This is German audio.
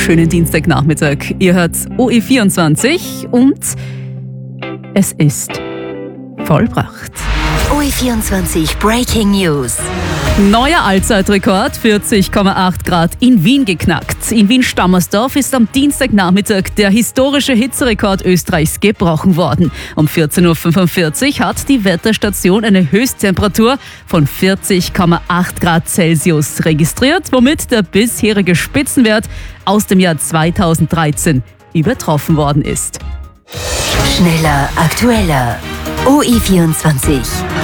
schönen Dienstagnachmittag. Ihr hört OE24 und es ist vollbracht. OE24 Breaking News. Neuer Allzeitrekord, 40,8 Grad in Wien geknackt. In Wien-Stammersdorf ist am Dienstagnachmittag der historische Hitzerekord Österreichs gebrochen worden. Um 14.45 Uhr hat die Wetterstation eine Höchsttemperatur von 40,8 Grad Celsius registriert, womit der bisherige Spitzenwert aus dem Jahr 2013 übertroffen worden ist. Schneller, aktueller. OE24.